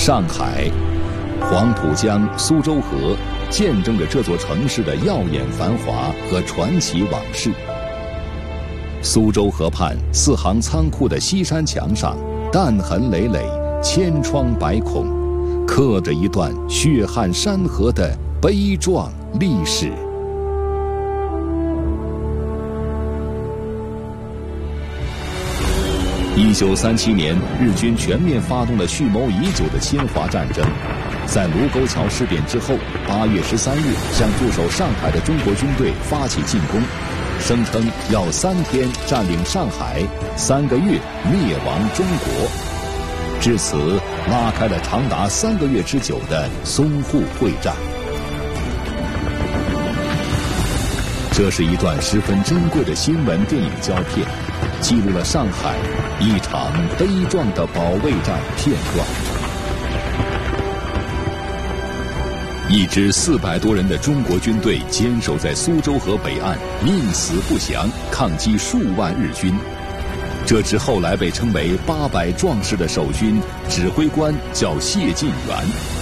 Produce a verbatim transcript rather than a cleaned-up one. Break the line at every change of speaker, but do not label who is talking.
上海，黄浦江、苏州河见证着这座城市的耀眼繁华和传奇往事。苏州河畔四行仓库的西山墙上，弹痕累累，千疮百孔，刻着一段血汗山河的悲壮历史。一九三七年，日军全面发动了蓄谋已久的侵华战争。在卢沟桥事变之后，八月十三日向驻守上海的中国军队发起进攻，声称要三天占领上海，三个月灭亡中国。至此，拉开了长达三个月之久的淞沪会战。这是一段十分珍贵的新闻电影胶片，记录了上海一场悲壮的保卫战片段。一支四百多人的中国军队坚守在苏州河北岸，宁死不降，抗击数万日军。这支后来被称为八百壮士的守军指挥官叫谢晋元。